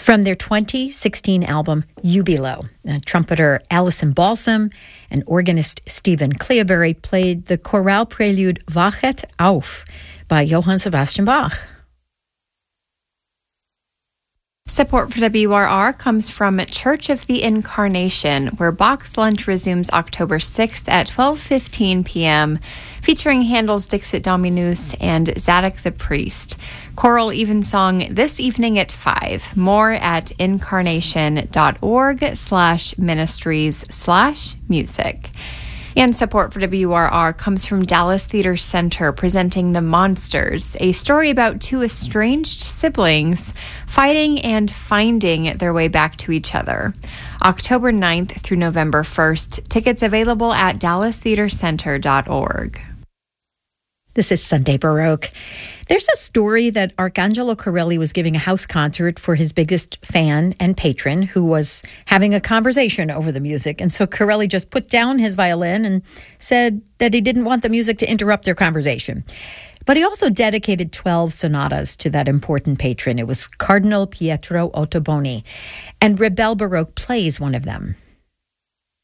From their 2016 album, Jubilo, trumpeter Alison Balsam and organist Stephen Cleobury played the chorale prelude Wachet auf by Johann Sebastian Bach. Support for WRR comes from Church of the Incarnation, where Bach's Lunch resumes October 6th at 12:15 p.m., featuring Handel's Dixit Dominus and Zadok the Priest. Choral Evensong this evening at 5. More at incarnation.org/ministries/music. And support for WRR comes from Dallas Theater Center, presenting The Monsters, a story about two estranged siblings fighting and finding their way back to each other. October 9th through November 1st. Tickets available at dallastheatercenter.org. This is Sunday Baroque. There's a story that Arcangelo Corelli was giving a house concert for his biggest fan and patron, who was having a conversation over the music. And so Corelli just put down his violin and said that he didn't want the music to interrupt their conversation. But he also dedicated 12 sonatas to that important patron. It was Cardinal Pietro Ottoboni. And Rebel Baroque plays one of them.